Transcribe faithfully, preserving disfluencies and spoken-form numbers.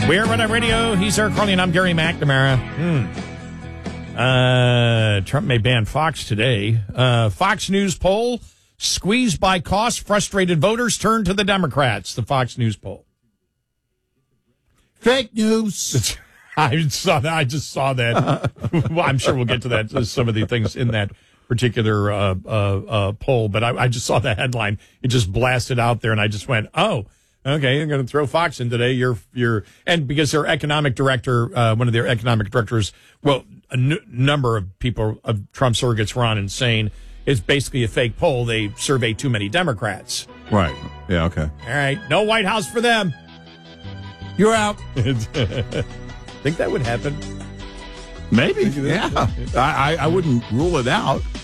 We're Red Eye Radio. He's Eric Carly, and I'm Gary McNamara. Hmm. Uh, Trump may ban Fox today. Uh, Fox News poll, squeezed by cost, frustrated voters turn to the Democrats. The Fox News poll. Fake news. I saw that. I just saw that. Well, I'm sure we'll get to that. Some of the things in that particular uh, uh, uh, poll, but I, I just saw the headline. It just blasted out there, and I just went, "Oh, okay, I'm going to throw Fox in today." You're, you're, and because their economic director, uh, one of their economic directors, well, a n- number of people of Trump surrogates were on and saying it's basically a fake poll. They survey too many Democrats. Right. Yeah. Okay. All right, no White House for them. You're out. Think that would happen? Maybe. Yeah. I, I I wouldn't rule it out.